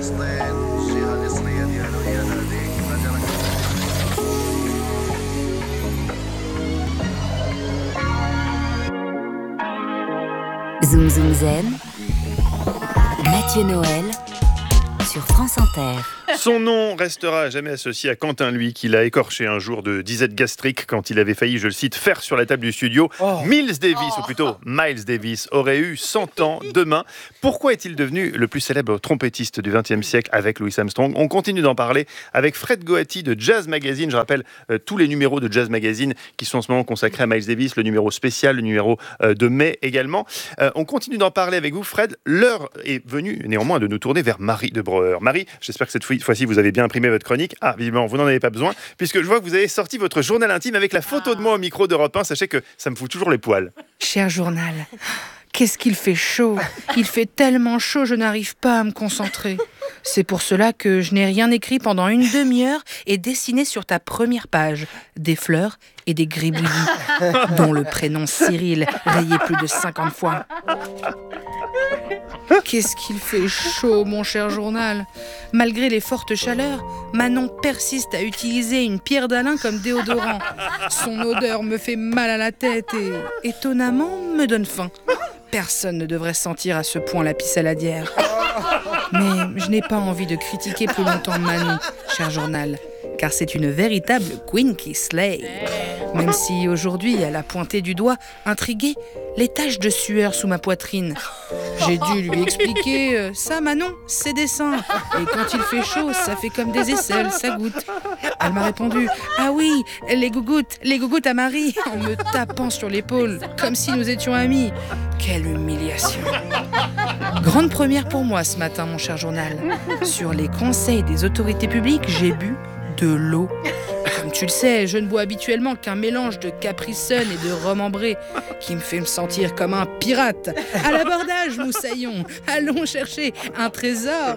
Zoom Zoom Zen, Mathieu Noël sur France Inter. Son nom restera à jamais associé à Quentin, lui, qui l'a écorché un jour de disette gastrique quand il avait failli, je le cite, faire sur la table du studio. Miles Davis, ou plutôt Miles Davis, aurait eu 100 ans demain. Pourquoi est-il devenu le plus célèbre trompettiste du XXe siècle avec Louis Armstrong ? On continue d'en parler avec Fred Goati de Jazz Magazine. Je rappelle tous les numéros de Jazz Magazine qui sont en ce moment consacrés à Miles Davis, le numéro spécial, le numéro de mai également. On continue d'en parler avec vous, Fred. L'heure est venue néanmoins de nous tourner vers Marie de Breuer. Marie, j'espère que cette fois-ci vous avez bien imprimé votre chronique. Ah, visiblement, vous n'en avez pas besoin, puisque je vois que vous avez sorti votre journal intime avec la photo de moi au micro d'Europe 1. Sachez que ça me fout toujours les poils. Cher journal, qu'est-ce qu'il fait chaud. Il fait tellement chaud, je n'arrive pas à me concentrer. C'est pour cela que je n'ai rien écrit pendant une demi-heure et dessiné sur ta première page des fleurs et des gribouillis, dont le prénom Cyril rayé plus de 50 fois. Qu'est-ce qu'il fait chaud, mon cher journal. Malgré les fortes chaleurs, Manon persiste à utiliser une pierre d'Alain comme déodorant. Son odeur me fait mal à la tête et, étonnamment, me donne faim. Personne ne devrait sentir à ce point la pissaladière. Mais je n'ai pas envie de critiquer plus longtemps Manon, cher journal, car c'est une véritable Queen qui slay. Même si aujourd'hui elle a pointé du doigt, intriguée, les taches de sueur sous ma poitrine. J'ai dû lui expliquer ça Manon, c'est des seins. Et quand il fait chaud, ça fait comme des aisselles, ça goûte. Elle m'a répondu ah oui, les gougouttes à Marie, en me tapant sur l'épaule, comme si nous étions amis. Quelle humiliation. Grande première pour moi ce matin, mon cher journal. Sur les conseils des autorités publiques, j'ai bu de l'eau. Comme tu le sais, je ne bois habituellement qu'un mélange de Capri Sun et de rhum ambré qui me fait me sentir comme un pirate. À l'abordage, moussaillon. Allons chercher un trésor.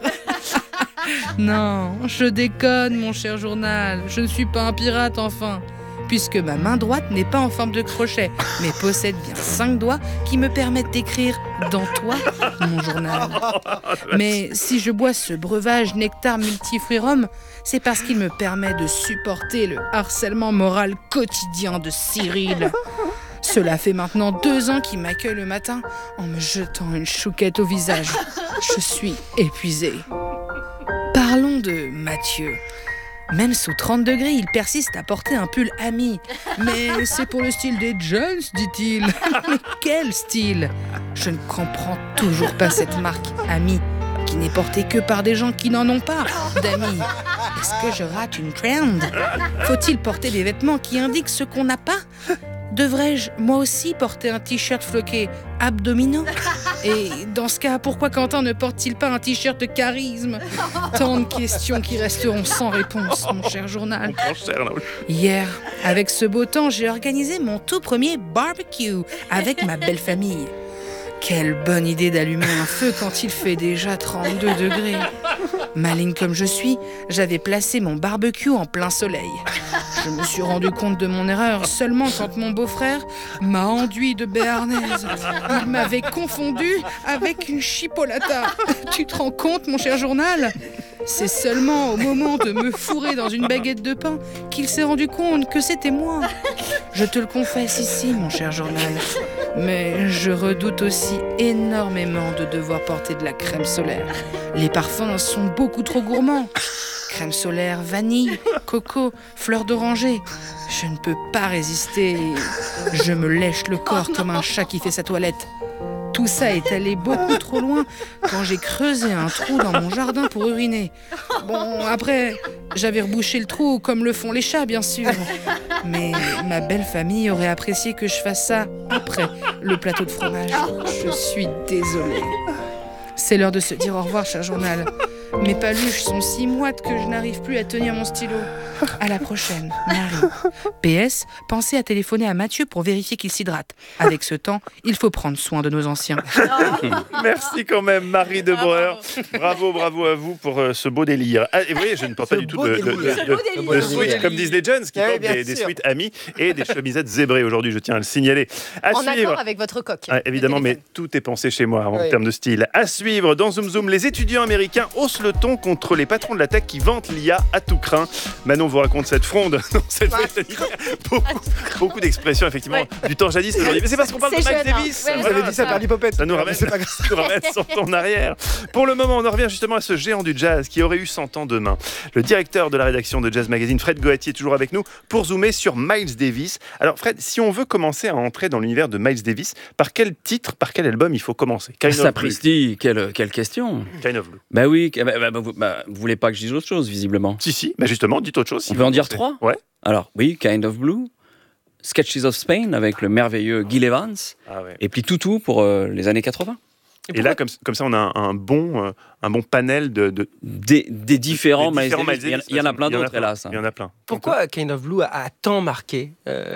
Non, je déconne, mon cher journal. Je ne suis pas un pirate, enfin. Puisque ma main droite n'est pas en forme de crochet, mais possède bien 5 doigts qui me permettent d'écrire dans toi, mon journal. Mais si je bois ce breuvage nectar multifruits rhum, c'est parce qu'il me permet de supporter le harcèlement moral quotidien de Cyril. Cela fait maintenant 2 ans qu'il m'accueille le matin en me jetant une chouquette au visage. Je suis épuisée. Parlons de Mathieu. Même sous 30 degrés, il persiste à porter un pull Ami. Mais c'est pour le style des Jones, dit-il. Mais quel style ? Je ne comprends toujours pas cette marque Ami, qui n'est portée que par des gens qui n'en ont pas d'amis. Est-ce que je rate une trend ? Faut-il porter des vêtements qui indiquent ce qu'on n'a pas ? Devrais-je, moi aussi, porter un t-shirt floqué abdominaux ? Et dans ce cas, pourquoi Quentin ne porte-t-il pas un t-shirt de charisme ? Tant de questions qui resteront sans réponse, mon cher journal. Hier, avec ce beau temps, j'ai organisé mon tout premier barbecue avec ma belle famille. Quelle bonne idée d'allumer un feu quand il fait déjà 32 degrés. Maligne comme je suis, j'avais placé mon barbecue en plein soleil. Je me suis rendu compte de mon erreur seulement quand mon beau-frère m'a enduit de béarnaise. Il m'avait confondu avec une chipolata. Tu te rends compte, mon cher journal ? C'est seulement au moment de me fourrer dans une baguette de pain qu'il s'est rendu compte que c'était moi. Je te le confesse ici, mon cher journal. Mais je redoute aussi énormément de devoir porter de la crème solaire. Les parfums sont beaucoup trop gourmands. Crème solaire, vanille, coco, fleur d'oranger. Je ne peux pas résister. Je me lèche le corps comme un chat qui fait sa toilette. Tout ça est allé beaucoup trop loin quand j'ai creusé un trou dans mon jardin pour uriner. Bon, après, j'avais rebouché le trou comme le font les chats, bien sûr. Mais ma belle famille aurait apprécié que je fasse ça après le plateau de fromage. Je suis désolée. C'est l'heure de se dire au revoir, cher journal. Mes paluches sont si moites que je n'arrive plus à tenir mon stylo. À la prochaine, Marie. PS, pensez à téléphoner à Mathieu pour vérifier qu'il s'hydrate. Avec ce temps, il faut prendre soin de nos anciens. Merci quand même, Marie de Breur. Bravo à vous pour ce beau délire. Et vous voyez, je ne porte pas du tout de sweat comme disent les jeunes, qui portent des sweats amis et des chemisettes zébrées aujourd'hui, je tiens à le signaler. En accord avec votre coque. Évidemment, mais tout est pensé chez moi en termes de style. À suivre, dans Zoom Zoom, les étudiants américains haussent le ton contre les patrons de la tech qui vantent l'IA à tout craint. Manon vous raconte cette fronde dans cette beaucoup d'expressions, effectivement, du temps jadis aujourd'hui. Mais c'est parce qu'on parle de Miles Davis. Vous avez dit ça par l'hypopète. Ça nous ramène 100 ans en arrière. Pour le moment, on en revient justement à ce géant du jazz qui aurait eu 100 ans demain. Le directeur de la rédaction de Jazz Magazine, Fred Goati, est toujours avec nous pour zoomer sur Miles Davis. Alors Fred, si on veut commencer à entrer dans l'univers de Miles Davis, par quel titre, par quel album il faut commencer? Sapristi, quelle question. Kind of Blue. Bah oui, vous voulez pas que je dise autre chose, visiblement. Si, justement, dites autre chose. On peut en dire 3 ? Ouais. Alors, oui, Kind of Blue, Sketches of Spain avec le merveilleux Gil Evans, et puis Toutou pour les années 80. Et là, comme ça, on a un bon panel des différents Miles Davis. Il y en a plein d'autres, hélas. Il y en a plein. Pourquoi Kind of Blue a tant marqué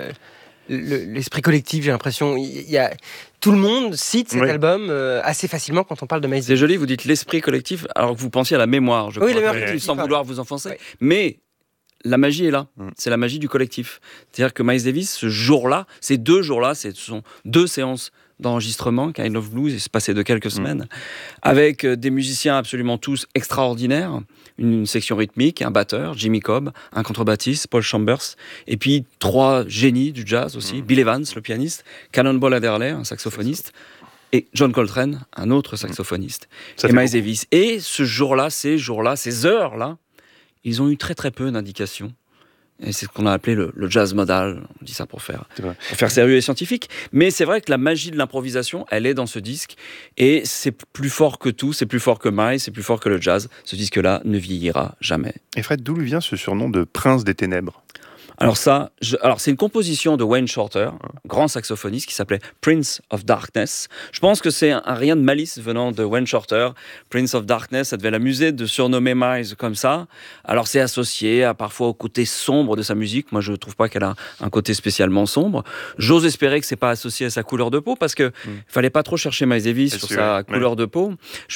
l'esprit collectif, j'ai l'impression. Tout le monde cite cet album assez facilement quand on parle de Miles Davis. C'est joli, vous dites l'esprit collectif, alors que vous pensiez à la mémoire, je crois. La mémoire, sans vouloir vous enfoncer. Mais la magie est là. C'est la magie du collectif. C'est-à-dire que Miles Davis, ce jour-là, ces 2 jours-là, ce sont 2 séances d'enregistrement, Kind of Blues, et c'est passé de quelques semaines, avec des musiciens absolument tous extraordinaires, une section rythmique, un batteur, Jimmy Cobb, un contrebassiste, Paul Chambers, et puis 3 génies du jazz aussi, Bill Evans, le pianiste, Cannonball Adderley, un saxophoniste, et John Coltrane, un autre saxophoniste, et Miles Davis. Et ce jour-là, ces heures-là, ils ont eu très très peu d'indications. Et c'est ce qu'on a appelé le jazz modal. On dit ça pour faire sérieux et scientifique. Mais c'est vrai que la magie de l'improvisation, elle est dans ce disque. Et c'est plus fort que tout, c'est plus fort que Miles, c'est plus fort que le jazz. Ce disque-là ne vieillira jamais. Et Fred, d'où lui vient ce surnom de Prince des Ténèbres ? Alors c'est une composition de Wayne Shorter, grand saxophoniste, qui s'appelait Prince of Darkness. Je pense que c'est un rien de malice venant de Wayne Shorter. Prince of Darkness, ça devait l'amuser de surnommer Miles comme ça. Alors c'est associé parfois au côté sombre de sa musique. Moi, je ne trouve pas qu'elle a un côté spécialement sombre. J'ose espérer que c'est pas associé à sa couleur de peau, parce que fallait pas trop chercher Miles Davis sur sa couleur de peau.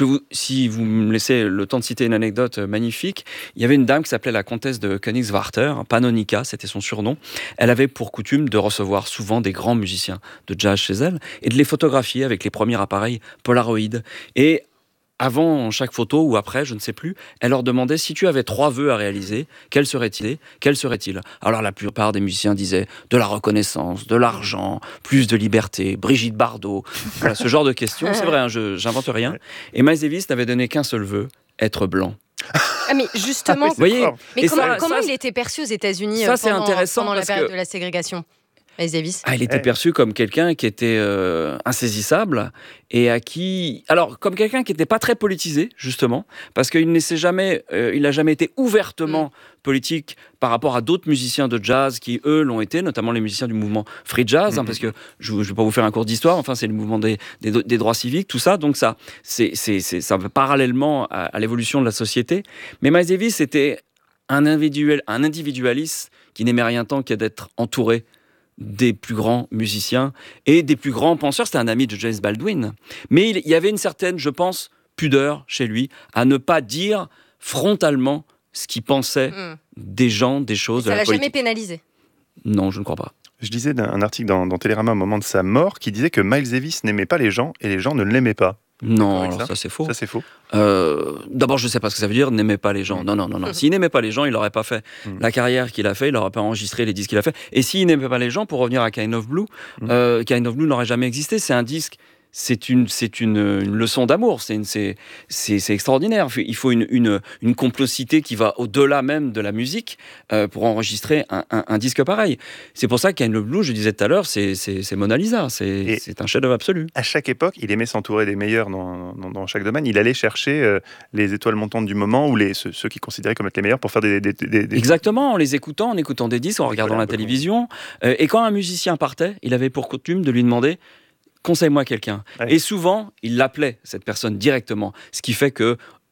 Si vous me laissez le temps de citer une anecdote magnifique, il y avait une dame qui s'appelait la comtesse de Königswarter, Panonica, c'était son surnom. Elle avait pour coutume de recevoir souvent des grands musiciens de jazz chez elle et de les photographier avec les premiers appareils Polaroid. Et avant chaque photo ou après, je ne sais plus, elle leur demandait si tu avais 3 vœux à réaliser, quels seraient-ils ? Alors la plupart des musiciens disaient de la reconnaissance, de l'argent, plus de liberté, Brigitte Bardot, voilà, ce genre de questions. C'est vrai, j'invente rien. Et Miles Davis n'avait donné qu'un seul vœu, être blanc. Ah mais justement, voyez, mais comment il était perçu aux États-Unis pendant la période de la ségrégation, Miles Davis? Il était perçu comme quelqu'un qui était insaisissable et comme quelqu'un qui n'était pas très politisé, justement, parce qu'il n'a jamais été ouvertement politique par rapport à d'autres musiciens de jazz qui, eux, l'ont été, notamment les musiciens du mouvement free jazz, parce que je ne vais pas vous faire un cours d'histoire, enfin, c'est le mouvement des droits civiques, tout ça, donc ça va parallèlement à l'évolution de la société. Mais Miles Davis était un individualiste qui n'aimait rien tant que d'être entouré des plus grands musiciens et des plus grands penseurs. C'était un ami de James Baldwin. Mais il y avait une certaine, je pense, pudeur chez lui à ne pas dire frontalement ce qu'il pensait des gens, des choses, de la politique. Ça l'a jamais pénalisé? Non, je ne crois pas. Je lisais un article dans Télérama au moment de sa mort qui disait que Miles Davis n'aimait pas les gens et les gens ne l'aimaient pas. Non, alors ça c'est faux. Ça c'est faux. D'abord, je ne sais pas ce que ça veut dire, n'aimait pas les gens. Non. S'il n'aimait pas les gens, il n'aurait pas fait la carrière qu'il a fait, il n'aurait pas enregistré les disques qu'il a fait. Et s'il n'aimait pas les gens, pour revenir à Kind of Blue, Kind of Blue n'aurait jamais existé. C'est un disque, c'est une leçon d'amour, c'est extraordinaire. Il faut une complicité qui va au-delà même de la musique pour enregistrer un disque pareil. C'est pour ça que Kind of Blue, je disais tout à l'heure, c'est Mona Lisa, c'est un chef-d'œuvre absolu. À chaque époque, il aimait s'entourer des meilleurs dans chaque domaine. Il allait chercher les étoiles montantes du moment ou ceux qu'il considérait comme être les meilleurs pour faire des... Exactement, en les écoutant, en écoutant des disques, en regardant la télévision. Et quand un musicien partait, il avait pour coutume de lui demander conseille-moi quelqu'un. Ouais. Et souvent, il l'appelait, cette personne, directement. Ce qui fait que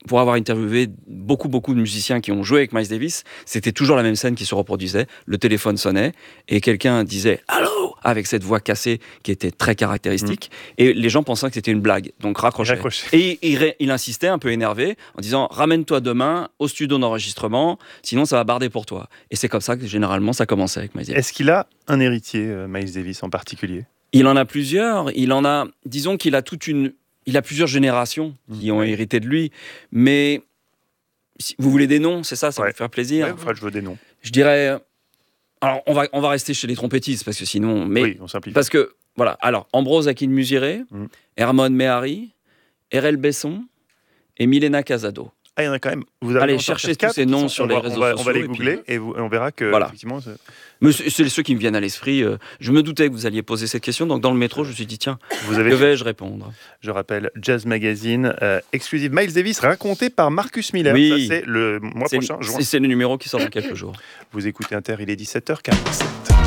pour avoir interviewé beaucoup de musiciens qui ont joué avec Miles Davis, c'était toujours la même scène qui se reproduisait. Le téléphone sonnait et quelqu'un disait « Allô !» avec cette voix cassée qui était très caractéristique. Et les gens pensaient que c'était une blague, donc raccrochaient. Et il insistait, un peu énervé, en disant « Ramène-toi demain au studio d'enregistrement, sinon ça va barder pour toi. » Et c'est comme ça que généralement ça commençait avec Miles Davis. Est-ce qu'il a un héritier, Miles Davis en particulier ? Il en a plusieurs. Disons qu'il a il a plusieurs générations qui ont hérité de lui. Mais si vous voulez des noms, c'est ça va vous faire plaisir. Ouais, je veux des noms. Je dirais. Alors, on va rester chez les trompettistes parce que sinon. Mais oui, on simplifie. Parce que voilà. Alors, Ambrose Akin-Musiré, Hermone Mehari, R.L. Besson et Milena Casado. Ah, il y en a quand même. Allez chercher tous ces noms sur les réseaux sociaux. On va les googler et on verra que effectivement. Mais c'est ceux qui me viennent à l'esprit. Je me doutais que vous alliez poser cette question, donc dans le métro, je me suis dit tiens, que vais-je répondre ? Je rappelle Jazz Magazine exclusive Miles Davis raconté par Marcus Miller. Oui. Ça c'est le mois prochain. C'est le numéro qui sort dans quelques jours. Vous écoutez Inter, il est 17h47.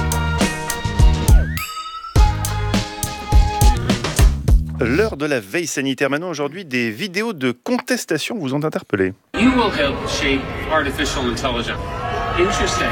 L'heure de la veille sanitaire. Maintenant, aujourd'hui, des vidéos de contestation vous ont interpellé. You will help shape artificial intelligence. Interesting.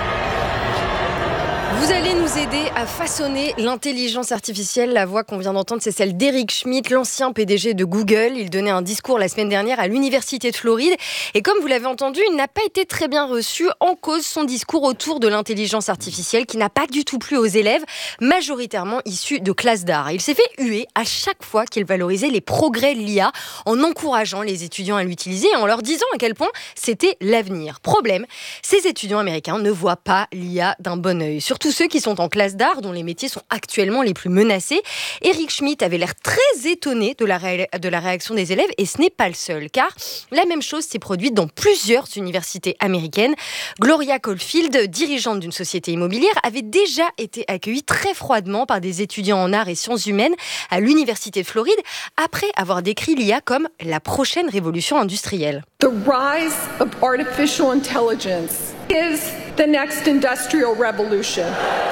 Vous allez nous aider à façonner l'intelligence artificielle. La voix qu'on vient d'entendre, c'est celle d'Eric Schmidt, l'ancien PDG de Google. Il donnait un discours la semaine dernière à l'Université de Floride. Et comme vous l'avez entendu, il n'a pas été très bien reçu, en cause son discours autour de l'intelligence artificielle qui n'a pas du tout plu aux élèves, majoritairement issus de classes d'art. Il s'est fait huer à chaque fois qu'il valorisait les progrès de l'IA en encourageant les étudiants à l'utiliser et en leur disant à quel point c'était l'avenir. Problème, ces étudiants américains ne voient pas l'IA d'un bon œil. Surtout ceux qui sont en classe d'art, dont les métiers sont actuellement les plus menacés. Eric Schmidt avait l'air très étonné de la réaction des élèves, et ce n'est pas le seul, car la même chose s'est produite dans plusieurs universités américaines. Gloria Caulfield, dirigeante d'une société immobilière, avait déjà été accueillie très froidement par des étudiants en arts et sciences humaines à l'Université de Floride, après avoir décrit l'IA comme la prochaine révolution industrielle. The rise of artificial intelligence is the next industrial revolution.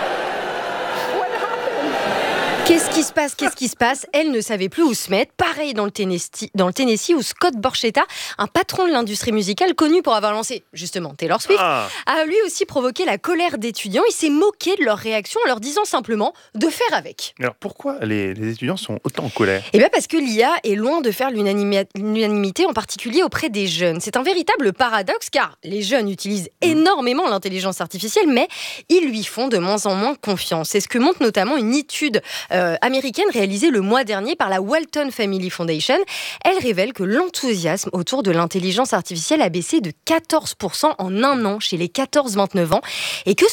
Qu'est-ce qui se passe ? Elle ne savait plus où se mettre. Pareil dans le Tennessee où Scott Borchetta, un patron de l'industrie musicale connu pour avoir lancé justement Taylor Swift, a lui aussi provoqué la colère d'étudiants. Il s'est moqué de leur réaction en leur disant simplement de faire avec. Alors pourquoi les étudiants sont autant en colère ? Eh bien parce que l'IA est loin de faire l'unanimité, en particulier auprès des jeunes. C'est un véritable paradoxe car les jeunes utilisent énormément l'intelligence artificielle, mais ils lui font de moins en moins confiance. C'est ce que montre notamment une étude américaine réalisée le mois dernier par la Walton Family Foundation. Elle révèle que l'enthousiasme autour de l'intelligence artificielle a baissé de 14% en un an chez les 14-29 ans et que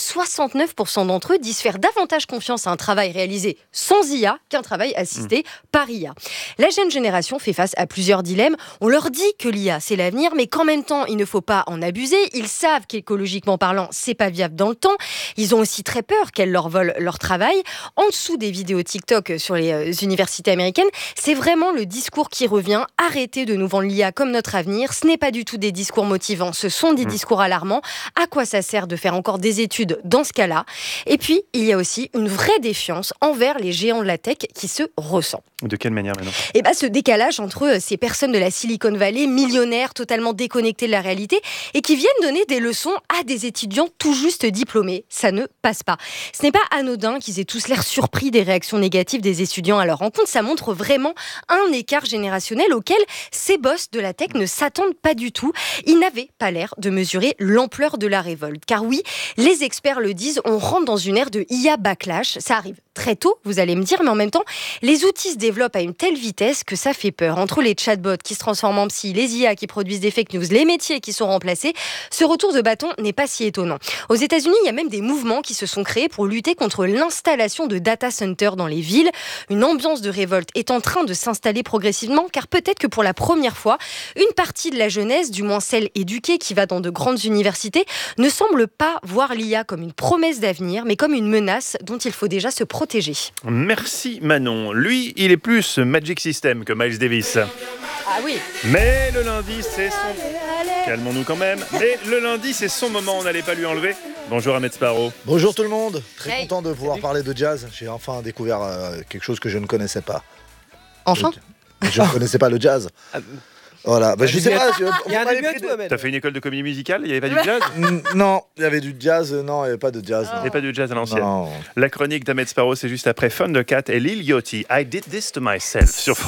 69% d'entre eux disent faire davantage confiance à un travail réalisé sans IA qu'un travail assisté par IA. La jeune génération fait face à plusieurs dilemmes. On leur dit que l'IA c'est l'avenir, mais qu'en même temps il ne faut pas en abuser. Ils savent qu'écologiquement parlant c'est pas viable dans le temps. Ils ont aussi très peur qu'elle leur vole leur travail. En dessous des vidéos TikTok sur les universités américaines, c'est vraiment le discours qui revient. Arrêtez de nous vendre l'IA comme notre avenir. Ce n'est pas du tout des discours motivants, ce sont des discours alarmants. À quoi ça sert de faire encore des études dans ce cas-là ? Et puis, il y a aussi une vraie défiance envers les géants de la tech qui se ressent. De quelle manière maintenant ? Et ce décalage entre ces personnes de la Silicon Valley, millionnaires, totalement déconnectés de la réalité, et qui viennent donner des leçons à des étudiants tout juste diplômés, ça ne passe pas. Ce n'est pas anodin qu'ils aient tous l'air surpris des réactions négatives des étudiants à leur rencontre. Ça montre vraiment un écart générationnel auquel ces boss de la tech ne s'attendent pas du tout. Ils n'avaient pas l'air de mesurer l'ampleur de la révolte. Car oui, les experts le disent, on rentre dans une ère de IA backlash. Ça arrive très tôt, vous allez me dire, mais en même temps, les outils se développent à une telle vitesse que ça fait peur. Entre les chatbots qui se transforment en psy, les IA qui produisent des fake news, les métiers qui sont remplacés, ce retour de bâton n'est pas si étonnant. Aux États-Unis, il y a même des mouvements qui se sont créés pour lutter contre l'installation de data centers dans les villes. Une ambiance de révolte est en train de s'installer progressivement, car peut-être que pour la première fois, une partie de la jeunesse, du moins celle éduquée qui va dans de grandes universités, ne semble pas voir l'IA comme une promesse d'avenir, mais comme une menace dont il faut déjà se protéger. Merci Manon. Lui, il est plus Magic System que Miles Davis. Ah oui. Mais le lundi, c'est son... Calmons-nous quand même. Mais le lundi, c'est son moment, on n'allait pas lui enlever. Bonjour Ahmed Sparrow. Bonjour tout le monde. Très content de pouvoir parler de jazz. J'ai enfin découvert quelque chose que je ne connaissais pas. Enfin ? Je ne connaissais pas le jazz. Voilà, bah, je sais pas. Il y a un début à tout, Ahmed. T'as fait une école de comédie musicale, il n'y avait pas du jazz? Non, il y avait du jazz, non, il n'y avait pas de jazz. Il n'y avait pas de jazz à l'ancienne. Non. La chronique d'Ahmed Sparrow, c'est juste après Thundercat et Lil Yachty. I did this to myself sur